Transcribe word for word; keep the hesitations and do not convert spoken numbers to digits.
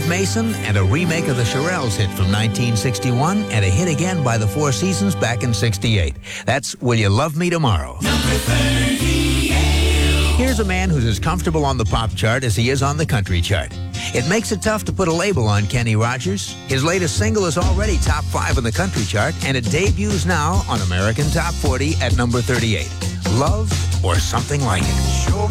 Steve Mason, and a remake of the Shirelles hit from nineteen sixty-one, and a hit again by the Four Seasons back in sixty-eight. That's Will You Love Me Tomorrow? Here's a man who's as comfortable on the pop chart as he is on the country chart. It makes it tough to put a label on Kenny Rogers. His latest single is already top five on the country chart, and it debuts now on American Top forty at number thirty-eight. Love or Something Like It. Show